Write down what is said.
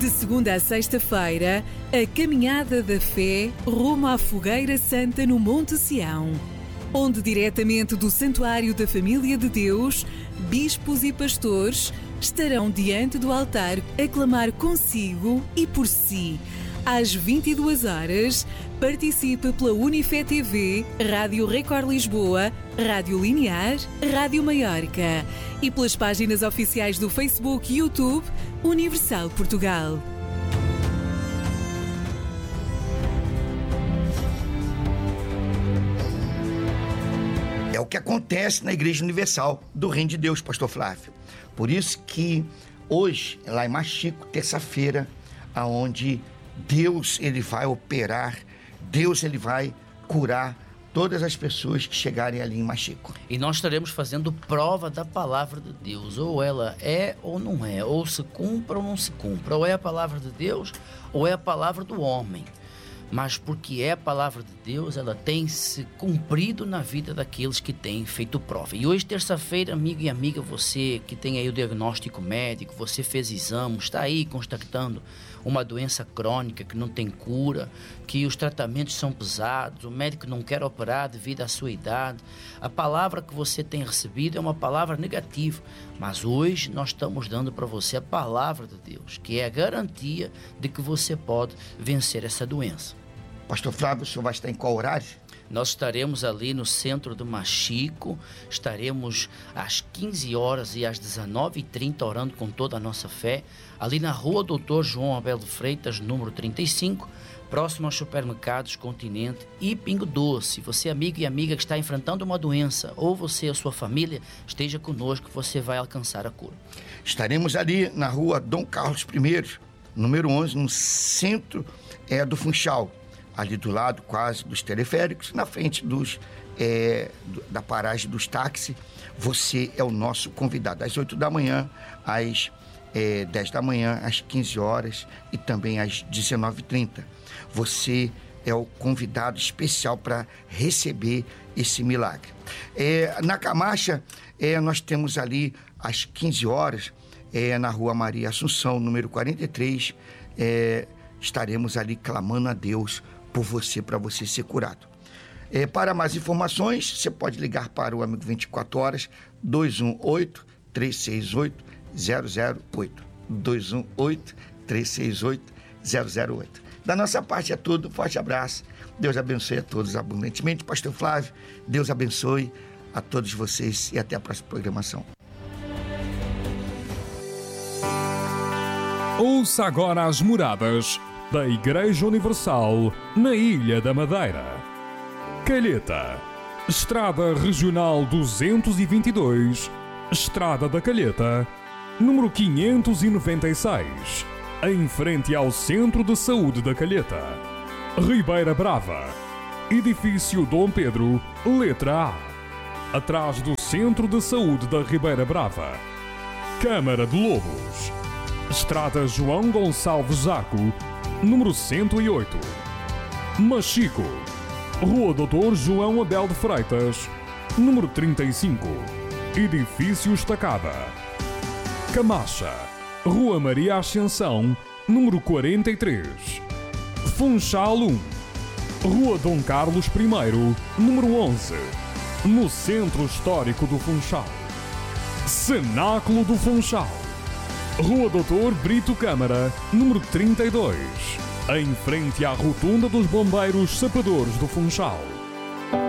De segunda a sexta-feira, a Caminhada da Fé rumo à Fogueira Santa no Monte Sião, onde diretamente do Santuário da Família de Deus, bispos e pastores estarão diante do altar a clamar consigo e por si. Às 22 horas, participe pela Unifé TV, Rádio Record Lisboa, Rádio Linear, Rádio Maiorca e pelas páginas oficiais do Facebook e YouTube Universal Portugal. É o que acontece na Igreja Universal do Reino de Deus, Pastor Flávio. Por isso que hoje, lá em Machico, terça-feira, aonde Deus ele vai operar, Deus ele vai curar todas as pessoas que chegarem ali em Machico. E nós estaremos fazendo prova da palavra de Deus, ou ela é ou não é, ou se cumpre ou não se cumpre, ou é a palavra de Deus ou é a palavra do homem. Mas porque é a palavra de Deus, ela tem se cumprido na vida daqueles que têm feito prova. E hoje, terça-feira, amigo e amiga, você que tem aí o diagnóstico médico, você fez exame, está aí constatando uma doença crônica que não tem cura, que os tratamentos são pesados, o médico não quer operar devido à sua idade. A palavra que você tem recebido é uma palavra negativa, mas hoje nós estamos dando para você a palavra de Deus, que é a garantia de que você pode vencer essa doença. Pastor Flávio, o senhor vai estar em qual horário? Nós estaremos ali no centro do Machico, estaremos às 15 horas e às 19h30 orando com toda a nossa fé, ali na rua Dr. João Abel de Freitas, número 35, próximo aos supermercados Continente e Pingo Doce. Você, amigo e amiga que está enfrentando uma doença, ou você e a sua família, esteja conosco, você vai alcançar a cura. Estaremos ali na rua Dom Carlos I, número 11, no centro do Funchal, ali do lado quase dos teleféricos, na frente da paragem dos táxis. Você é o nosso convidado, às 8 da manhã, às 10 da manhã, às 15 horas e também às 19h30. Você é o convidado especial para receber esse milagre. Na Camacha, nós temos ali às 15 horas, na rua Maria Assunção, número 43, estaremos ali clamando a Deus por você, para você ser curado. Para mais informações, você pode ligar para o Amigo 24 Horas, 218-368-008. 218-368-008. Da nossa parte é tudo, forte abraço, Deus abençoe a todos abundantemente. Pastor Flávio, Deus abençoe a todos vocês e até a próxima programação. Ouça agora as moradas da Igreja Universal na Ilha da Madeira. Calheta, Estrada Regional 222, Estrada da Calheta, número 596, em frente ao Centro de Saúde da Calheta. Ribeira Brava, Edifício Dom Pedro, letra A, atrás do Centro de Saúde da Ribeira Brava. Câmara de Lobos, Estrada João Gonçalves Zaco, número 108. Machico, Rua Dr. João Abel de Freitas, número 35, Edifício Estacada. Camacha, Rua Maria Ascensão, número 43. Funchal 1, Rua Dom Carlos I, número 11, no Centro Histórico do Funchal. Cenáculo do Funchal, Rua Dr. Brito Câmara, número 32, em frente à Rotunda dos Bombeiros Sapadores do Funchal.